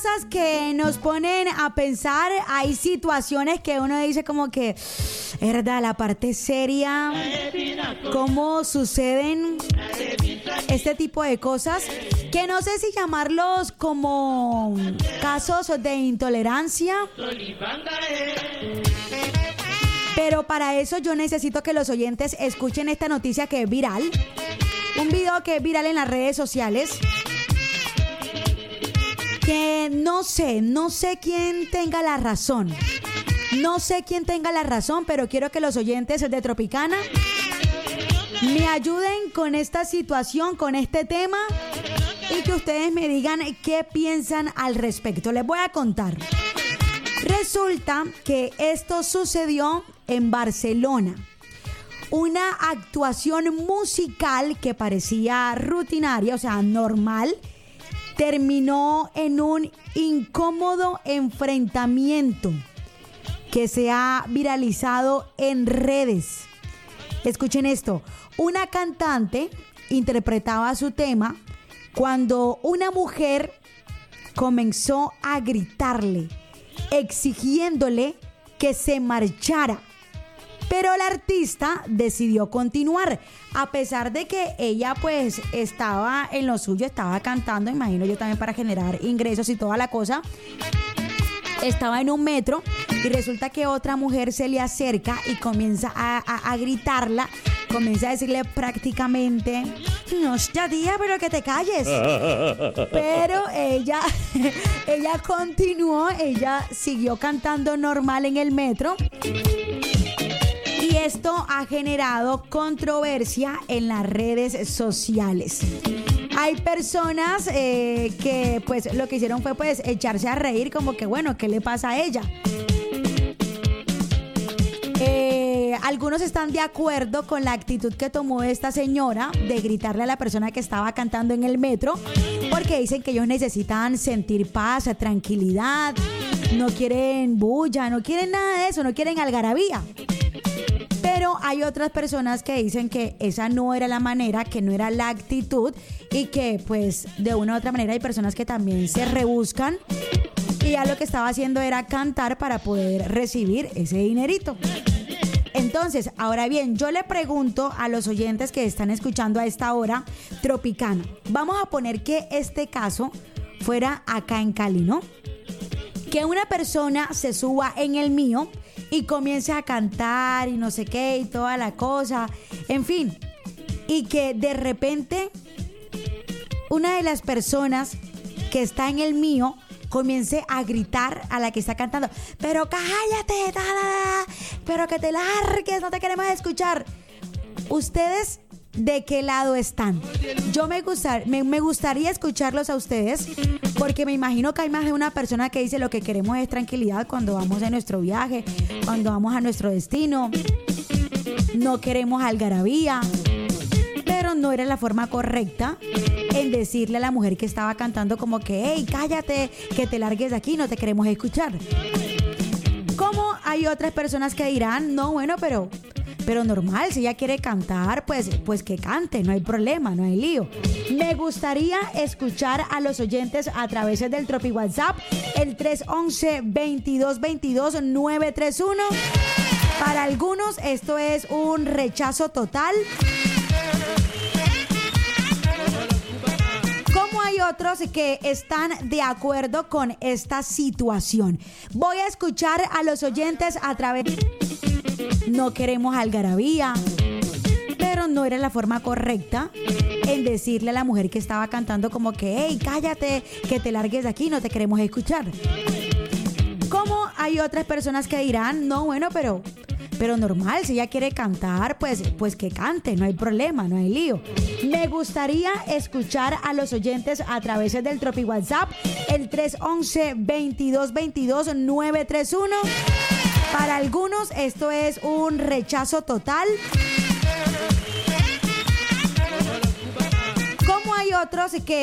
cosas que nos ponen a pensar, hay situaciones que uno dice como que, es verdad, la parte seria, cómo suceden este tipo de cosas, que no sé si llamarlos como casos de intolerancia, pero para eso yo necesito que los oyentes escuchen esta noticia que es viral, un video que es viral en las redes sociales, que no sé quién tenga la razón. No sé quién tenga la razón, pero quiero que los oyentes de Tropicana me ayuden con esta situación, con este tema, y que ustedes me digan qué piensan al respecto. Les voy a contar. Resulta que esto sucedió en Barcelona. Una actuación musical que parecía rutinaria, o sea, normal, terminó en un incómodo enfrentamiento que se ha viralizado en redes. Escuchen esto. Una cantante interpretaba su tema cuando una mujer comenzó a gritarle, exigiéndole que se marchara. Pero la artista decidió continuar, a pesar de que ella pues estaba en lo suyo, estaba cantando, imagino yo también para generar ingresos y toda la cosa. Estaba en un metro y resulta que otra mujer se le acerca y comienza a gritarla, comienza a decirle prácticamente, no, ya tía, pero que te calles. Pero ella continuó, ella siguió cantando normal en el metro. Y esto ha generado controversia en las redes sociales. Hay personas que pues lo que hicieron fue pues echarse a reír, como que bueno, ¿qué le pasa a ella? Algunos están de acuerdo con la actitud que tomó esta señora de gritarle a la persona que estaba cantando en el metro, porque dicen que ellos necesitan sentir paz, tranquilidad, no quieren bulla, no quieren nada de eso, no quieren algarabía. Pero hay otras personas que dicen que esa no era la manera, que no era la actitud, y que pues de una u otra manera hay personas que también se rebuscan y ya lo que estaba haciendo era cantar para poder recibir ese dinerito. Entonces, ahora bien, yo le pregunto a los oyentes que están escuchando a esta hora Tropicana, vamos a poner que este caso fuera acá en Cali, ¿no? Que una persona se suba en el mío y comience a cantar y no sé qué y toda la cosa, en fin, y que de repente una de las personas que está en el mío comience a gritar a la que está cantando, pero cállate, pero que te largues, no te queremos escuchar. ¿Ustedes de qué lado están? Yo me gustaría escucharlos a ustedes, porque me imagino que hay más de una persona que dice lo que queremos es tranquilidad cuando vamos en nuestro viaje, cuando vamos a nuestro destino, no queremos algarabía, pero no era la forma correcta en decirle a la mujer que estaba cantando como que hey, cállate, que te largues de aquí, no te queremos escuchar. Como hay otras personas que dirán, no, bueno, pero normal, si ella quiere cantar, pues que cante, no hay problema, no hay lío. Me gustaría escuchar a los oyentes a través del Tropi WhatsApp, el 311-2222-931. Para algunos esto es un rechazo total. Como hay otros que están de acuerdo con esta situación. Voy a escuchar a los oyentes a través... No queremos algarabía, pero no era la forma correcta en decirle a la mujer que estaba cantando como que hey, cállate, que te largues de aquí, no te queremos escuchar. Como hay otras personas que dirán, no, bueno, pero normal, si ella quiere cantar, pues que cante, no hay problema, no hay lío. Me gustaría escuchar a los oyentes a través del Tropi WhatsApp, el 311-2222-931. Para algunos esto es un rechazo total. Como hay otros que